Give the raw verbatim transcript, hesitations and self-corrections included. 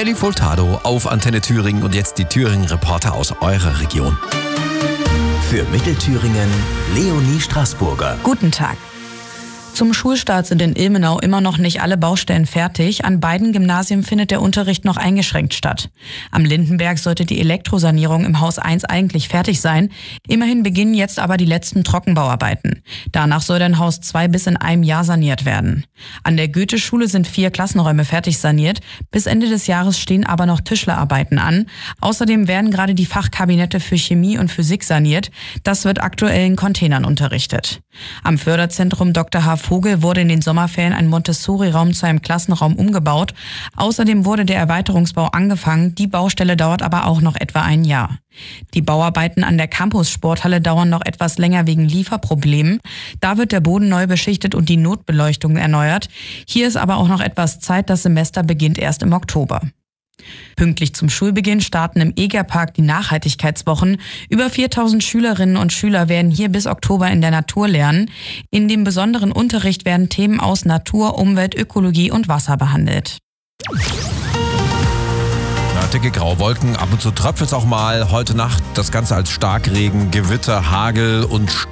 Nelly Furtado auf Antenne Thüringen und jetzt die Thüringen-Reporter aus eurer Region. Für Mittelthüringen Leonie Straßburger. Guten Tag. Zum Schulstart sind in Ilmenau immer noch nicht alle Baustellen fertig. An beiden Gymnasien findet der Unterricht noch eingeschränkt statt. Am Lindenberg sollte die Elektrosanierung im Haus eins eigentlich fertig sein. Immerhin beginnen jetzt aber die letzten Trockenbauarbeiten. Danach soll dann Haus zwei bis in einem Jahr saniert werden. An der Goethe-Schule sind vier Klassenräume fertig saniert. Bis Ende des Jahres stehen aber noch Tischlerarbeiten an. Außerdem werden gerade die Fachkabinette für Chemie und Physik saniert. Das wird aktuell in Containern unterrichtet. Am Förderzentrum Doktor H. Vogel wurde in den Sommerferien ein Montessori-Raum zu einem Klassenraum umgebaut. Außerdem wurde der Erweiterungsbau angefangen. Die Baustelle dauert aber auch noch etwa ein Jahr. Die Bauarbeiten an der Campus-Sporthalle dauern noch etwas länger wegen Lieferproblemen. Da wird der Boden neu beschichtet und die Notbeleuchtung erneuert. Hier ist aber auch noch etwas Zeit. Das Semester beginnt erst im Oktober. Pünktlich zum Schulbeginn starten im Egerpark die Nachhaltigkeitswochen. Über viertausend Schülerinnen und Schüler werden hier bis Oktober in der Natur lernen. In dem besonderen Unterricht werden Themen aus Natur, Umwelt, Ökologie und Wasser behandelt. Na, dicke Grauwolken, ab und zu tröpfelt es auch mal. Heute Nacht das Ganze als Starkregen, Gewitter, Hagel und